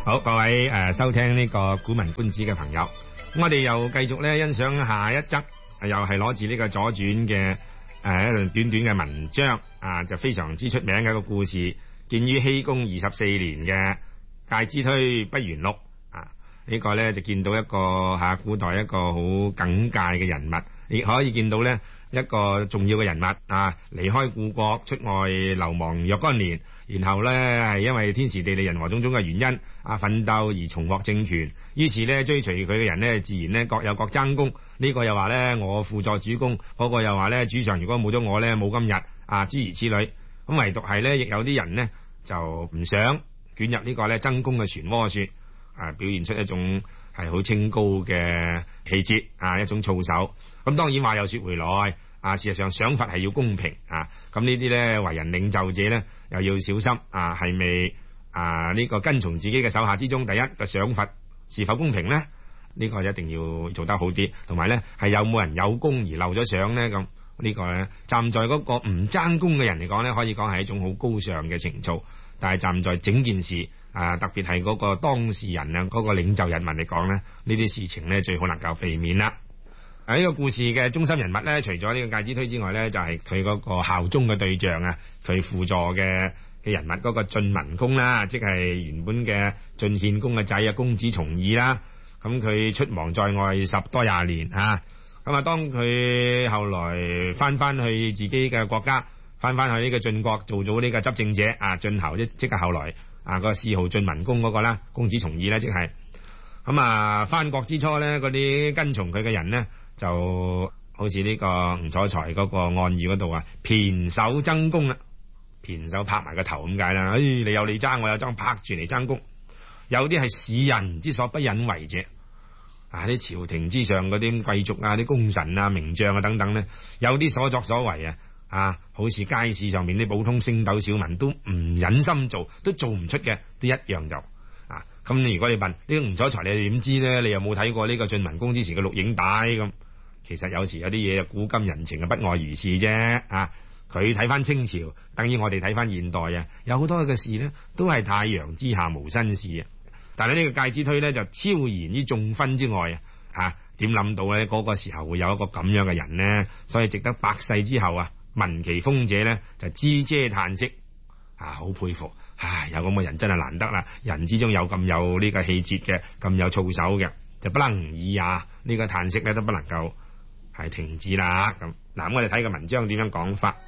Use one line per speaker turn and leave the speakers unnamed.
好，各位收聽呢個《古文觀止》嘅朋友，我哋又繼續咧欣賞下一則，又係攞住呢個左傳嘅一段短短嘅文章就非常之出名嘅一個故事，建於熙公24年嘅介之推不言錄呢個咧就見到一個古代一個好耿介嘅人物，亦可以見到咧一個重要嘅人物離開故國出外流亡若干年，然後咧係因為天時地利人和種種嘅原因奮鬥而重獲政權，於是咧追隨佢嘅人咧自然咧各有各爭功，呢個又話咧我輔助主公，嗰個又話咧主上如果冇咗我咧冇今日諸如此類。咁唯獨係咧亦有啲人呢就唔想捲入呢個咧爭功嘅漩渦說表現出一種係好清高嘅氣節一種操守。咁當然話又說回來事實上賞罰係要公平咁呢啲咧為人領袖者咧又要小心係咪呢個跟從自己嘅手下之中，第一個賞罰是否公平呢？呢個一定要做得好啲，同埋咧係有冇人有功而漏咗賞呢？咁呢個咧站在嗰個唔爭功嘅人嚟講咧，可以講係一種好高尚嘅情操。但係站在整件事特別係嗰個當事人嗰個領袖人民嚟講咧，呢啲事情咧最好能夠避免啦。呢個故事嘅中心人物咧，除咗呢個介之推之外咧，就係佢嗰個效忠嘅對象佢輔助嘅人物嗰個晉文公啦，即係原本嘅晉獻公嘅仔公子重耳啦。咁佢出亡在外10多20年咁當佢後來翻去自己嘅國家，翻去呢個晉國做咗呢個執政者晉侯，即係後來個諡號晉文公嗰個啦，公子重耳咧，即係咁翻國之初咧，嗰啲跟從佢嘅人呢，就好似呢個吳楚材嗰個案語嗰度胼手爭功啦，胼手拍埋個頭咁解啦。你有你爭，我有爭，拍住嚟爭功。有啲係士人之所不忍為者啲朝廷之上嗰啲貴族啲功臣名將等等呢，有啲所作所為好似街市上面啲普通升斗小民都唔忍心做，都做唔出嘅，都一樣就咁。如果你問呢個吳楚材，你點知呢？你又冇睇過呢個晉文公之前嘅錄影帶咁？其實有時有啲嘢古今人情不外如是啫佢睇翻清朝，等於我哋睇翻現代有好多嘅事呢，都係太陽之下無新事但係呢個介之推呢，就超然於眾分之外點諗到呢？嗰個時候會有一個咁樣嘅人呢？所以值得百世之後聞其風者呢，就知嗟嘆息好佩服有咁嘅人真係難得啦！人之中有咁有呢個氣節嘅，咁有操守嘅，就不能已呢個嘆息呢，都不能夠係停止啦咁。嗱，我哋睇個文章點樣講法。